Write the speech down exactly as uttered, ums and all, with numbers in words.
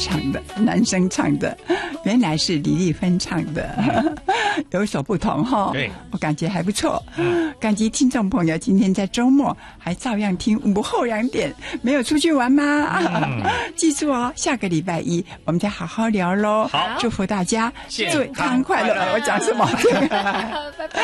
唱的，男生唱的，原来是李丽芬唱的，嗯、有所不同哈。 对， 我感觉还不错。嗯，感激听众朋友今天在周末还照样听午后两点，没有出去玩吗？嗯、记住哦，下个礼拜一我们再好好聊喽。 好， 祝福大家健康快乐。 我讲什么？ 拜拜。